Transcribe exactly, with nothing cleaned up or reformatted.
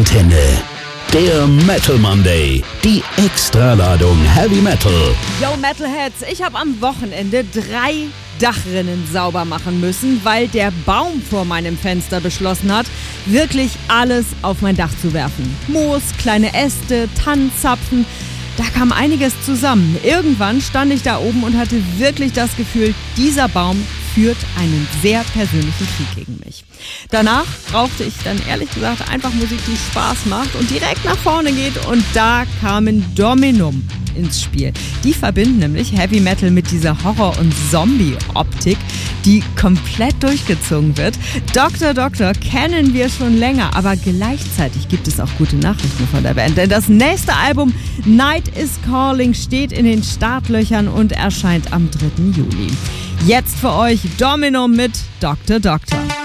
Antenne. Der Metal Monday. Die Extraladung Heavy Metal. Yo Metalheads, ich habe am Wochenende drei Dachrinnen sauber machen müssen, weil der Baum vor meinem Fenster beschlossen hat, wirklich alles auf mein Dach zu werfen. Moos, kleine Äste, Tannenzapfen, da kam einiges zusammen. Irgendwann stand ich da oben und hatte wirklich das Gefühl, dieser Baum führt einen sehr persönlichen Krieg gegen mich. Danach brauchte ich dann ehrlich gesagt einfach Musik, die Spaß macht und direkt nach vorne geht, und da kamen Dominum ins Spiel. Die verbinden nämlich Heavy Metal mit dieser Horror- und Zombie-Optik, die komplett durchgezogen wird. Doktor Doktor kennen wir schon länger, aber gleichzeitig gibt es auch gute Nachrichten von der Band, denn das nächste Album Night is Calling steht in den Startlöchern und erscheint am dritten Juli. Jetzt für euch Dominum mit Doktor Doktor.